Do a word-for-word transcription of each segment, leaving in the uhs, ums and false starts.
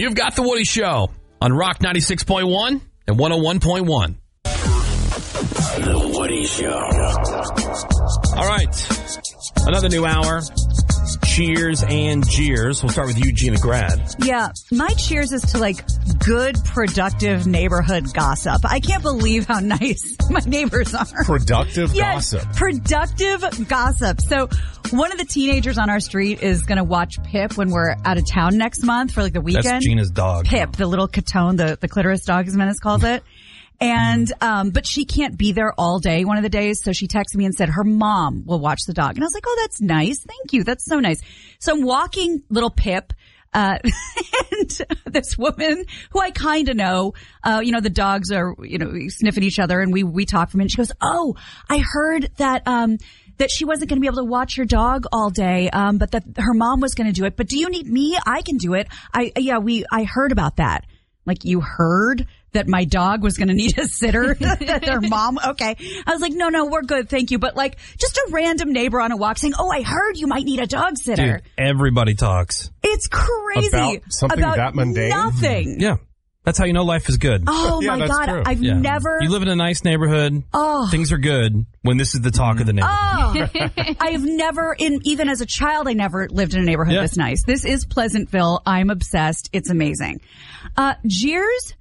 You've got The Woody Show on Rock ninety-six point one and one oh one point one. The Woody Show. All right. Another new hour. Cheers and jeers. We'll start with you, Gina Grad. Yeah, my cheers is to, like, good, productive neighborhood gossip. I can't believe how nice my neighbors are. Productive yes, gossip. Productive gossip. So one of the teenagers on our street is going to watch Pip when we're out of town next month for, like, the weekend. That's Gina's dog. Pip, the little Catone, the, the clitoris dog, as Menace calls it. And, um, but she can't be there all day one of the days. So she texted me and said her mom will watch the dog. And I was like, oh, that's nice. Thank you. That's so nice. So I'm walking little Pip, uh, and this woman who I kind of know, uh, you know, the dogs are, you know, sniffing each other and we, we talk for a minute. She goes, oh, I heard that, um, that she wasn't going to be able to watch your dog all day, um, but that her mom was going to do it. But do you need me? I can do it. I, yeah, we, I heard about that. Like, you heard that my dog was going to need a sitter, that their mom, okay. I was like, no, no, we're good, thank you. But, like, just a random neighbor on a walk saying, oh, I heard you might need a dog sitter. Dude, everybody talks. It's crazy. About something about that mundane? Nothing. Yeah. That's how you know life is good. Oh, Yeah, my that's God. true. I've Yeah. never. You live in a nice neighborhood. Oh. Things are good when this is the talk of the neighborhood. Oh, I have never, in even as a child, I never lived in a neighborhood Yeah. this nice. This is Pleasantville. I'm obsessed. It's amazing. Uh, jeers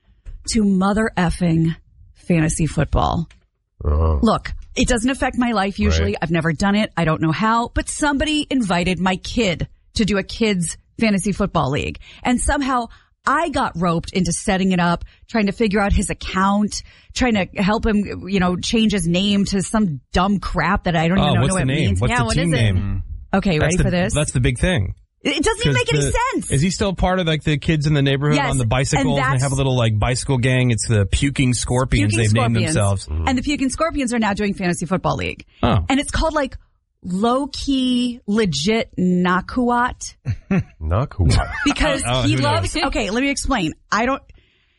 to mother effing fantasy football. Oh. Look, it doesn't affect my life usually. Right. I've never done it. I don't know how, but somebody invited my kid to do a kids fantasy football league. And somehow I got roped into setting it up, trying to figure out his account, trying to help him, you know, change his name to some dumb crap that I don't Oh, even know what's what the it name? means. What's yeah, the what team is it? name? Okay, That's ready the, for this? That's the big thing. It doesn't even make any the- sense. Is he still part of like the kids in the neighborhood Yes, on the bicycles? and And they that's- have a little like bicycle gang. It's the Puking Scorpions. Puking They've Scorpions. named themselves. And the Puking Scorpions are now doing fantasy football league. Oh. And it's called like low key legit Nakuat Not cool. because Oh, he who loves, okay, let me explain. I don't,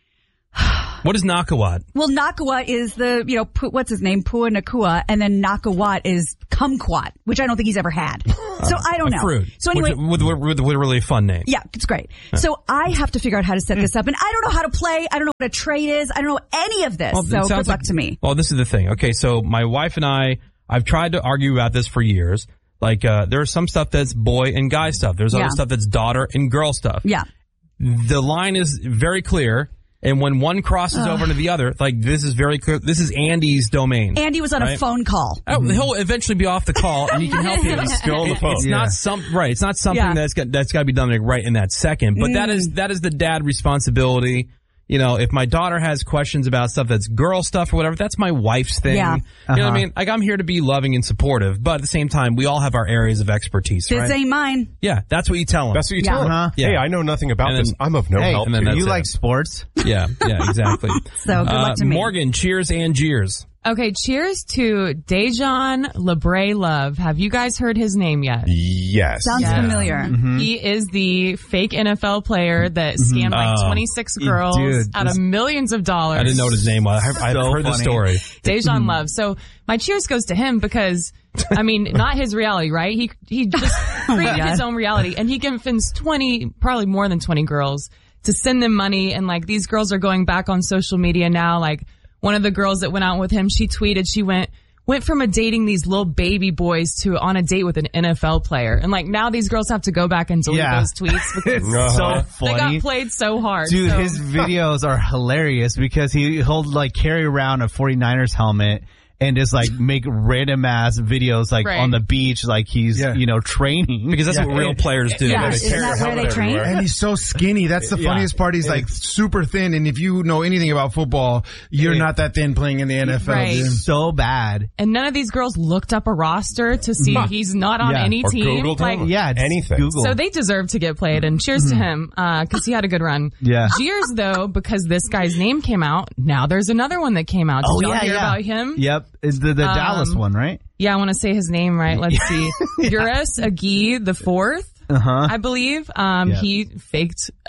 What is Nakawat? well, Nakawat is the, you know, Pu, what's his name? Pua Nakua. And then Nakawat is Kumquat, which I don't think he's ever had. So I don't A know. fruit. So anyway. Which, with, with, with a really fun name. Yeah, it's great. So I have to figure out how to set this up. And I don't know how to play. I don't know what a trade is. I don't know any of this. Well, it so good sounds luck like- to me. Well, this is the thing. Okay, so my wife and I, I've tried to argue about this for years. Like, uh, there's some stuff that's boy and guy stuff. There's Yeah. other stuff that's daughter and girl stuff. Yeah. The line is very clear. And when one crosses over into the other, like this is very clear. This is Andy's domain. Andy was on a Right. phone call. Oh, he'll eventually be off the call, and you can help him. He's still on the It- phone. It's Yeah. not some right. It's not something Yeah. that's got that's got to be done like right in that second. But that is that is the dad responsibility. You know, if my daughter has questions about stuff that's girl stuff or whatever, that's my wife's thing. Yeah. You know what I mean? Like I'm here to be loving and supportive, but at the same time, we all have our areas of expertise. This right? ain't mine. Yeah, that's what you tell them. That's what you Yeah. tell him. Uh-huh. Yeah. Hey, I know nothing about And then- this. I'm of no Hey, help. and then to that's you it. like sports? yeah, yeah, exactly. So good luck Uh, to me. Morgan, cheers and jeers. Okay, cheers to Dejan Lebre Love. Have you guys heard his name yet? Yes. Sounds Yeah. familiar. Mm-hmm. He is the fake N F L player that scammed like Oh. twenty-six girls Dude, out of this- millions of dollars. I didn't know what his name was. I've, I've So heard the funny. story. Dejan Love. So my cheers goes to him because, I mean, not his reality, right? He he just created his own reality, and he convinced twenty, probably more than twenty girls to send them money. And like these girls are going back on social media now. Like one of the girls that went out with him, she tweeted, she went went from a dating these little baby boys to on a date with an N F L player, and like now these girls have to go back and delete Yeah. those tweets because It's so they funny. got played so hard. Dude, So- his videos are hilarious because he, he'll like carry around a 49ers helmet and just like make random ass videos like Right. on the beach like he's, Yeah. you know, training. Because that's what real players do. Yeah, They isn't carry that their where they helmet train? everywhere. And he's so skinny. That's the Yeah. funniest part. He's like super thin. And if you know anything about football, you're Yeah. not that thin playing in the N F L. Right. Dude. So bad. and none of these girls looked up a roster to see he's not on Yeah. any Or team. Googled Like, him. Yeah, just Anything. Google. so they deserve to get played, and cheers to him because he had a good run. Yeah. Cheers though, because this guy's name came out. Now there's another one that came out. Did Oh, y'all yeah, hear yeah. about him? Yep. It's the, the Um, Dallas one, right? Yeah, I want to say his name right. Let's see. Uras Agi the fourth, Uh huh. I believe. Um, Yeah. he faked a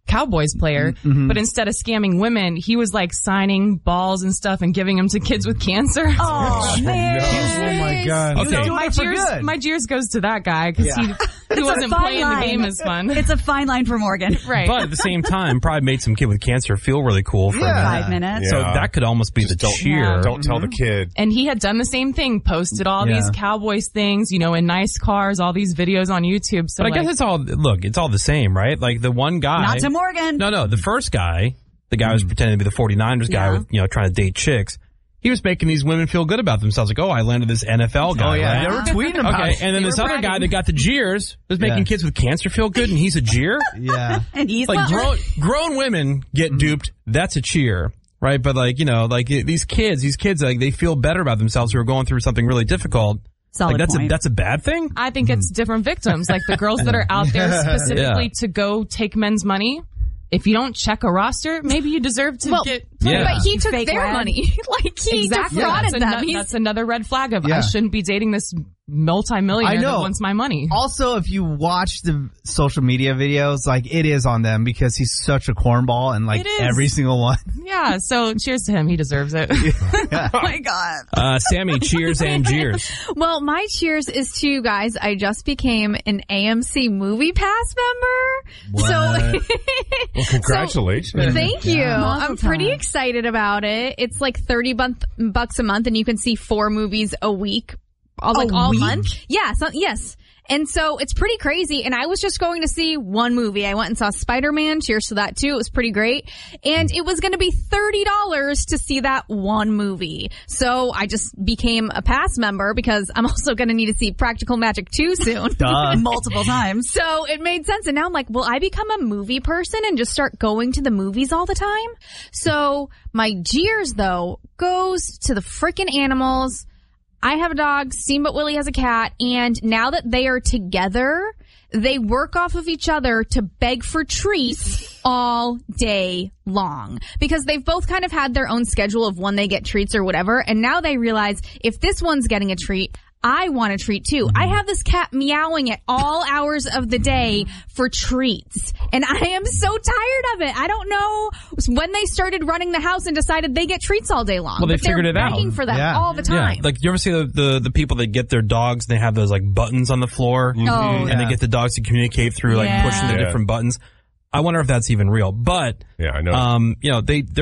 Cowboys player, Mm-hmm. but instead of scamming women, he was like signing balls and stuff and giving them to kids with cancer. Oh, man. Oh my God. Okay. So my for cheers, good. my cheers goes to that guy because he he wasn't fine playing line. the game as fun. It's a fine line for Morgan. Right. But at the same time, probably made some kid with cancer feel really cool for a Yeah. minute. Five minutes. So Yeah. that could almost be Just the don't- cheer. Don't tell the kid. And he had done the same thing, posted all Yeah. these Cowboys things, you know, in nice cars, all these videos on YouTube. So But I like, guess it's all, look, it's all the same, right? Like the one guy. Not to Morgan. No, no, the first guy, the guy who was pretending to be the 49ers guy Yeah. with, you know, trying to date chicks. He was making these women feel good about themselves. Like, oh, I landed this N F L guy. Oh yeah, right? they were tweeting about Okay, it. and then They this were other guy bragging. that got the jeers was making Yeah. kids with cancer feel good, and he's a jeer? Yeah. And he's Like, well, grown, grown women get duped, that's a cheer, right? But like, you know, like these kids, these kids, like, they feel better about themselves who are going through something really difficult. Solid Like, that's a, point. that's a bad thing? I think it's different victims, like the girls that are out there specifically Yeah. to go take men's money. If you don't check a roster, maybe you deserve to Well, get. Yeah. But he took Fake their red. money. Like he Exactly. defrauded that's, them. ano- He's- that's another red flag of Yeah. I shouldn't be dating this multimillionaire I know. that wants my money. Also, if you watch the social media videos, like it is on them because he's such a cornball and like It is. every single one. Yeah, so cheers to him. He deserves it. oh my God. Uh, Sammy, cheers and jeers. Well, my cheers is to you guys. I just became an A M C Movie Pass member. So Well, congratulations. thank you. Mazel I'm pretty tov. excited about it. It's like thirty bucks bucks a month and you can see four movies a week. All, like all week? month. Yeah, so, yes. And so it's pretty crazy. And I was just going to see one movie. I went and saw Spider-Man. Cheers to that too. It was pretty great. And it was going to be thirty dollars to see that one movie. So I just became a pass member because I'm also going to need to see Practical Magic two soon. Duh. Multiple times. So it made sense. And now I'm like, will I become a movie person and just start going to the movies all the time? So my jeers though goes to the freaking animals. I have a dog, Steamboat Willie has a cat, and now that they are together, they work off of each other to beg for treats all day long. Because they've both kind of had their own schedule of when they get treats or whatever, and now they realize if this one's getting a treat, I want a treat too. I have this cat meowing at all hours of the day for treats. And I am so tired of it. I don't know when they started running the house and decided they get treats all day long. Well, they but they're figured it out. begging for them Yeah. all the time. Yeah, like you ever see the, the the people that get their dogs and they have those like buttons on the floor, Oh, and they yeah. get the dogs to communicate through like Yeah. pushing the Yeah. different buttons. I wonder if that's even real, but Yeah, I know. um, you know, they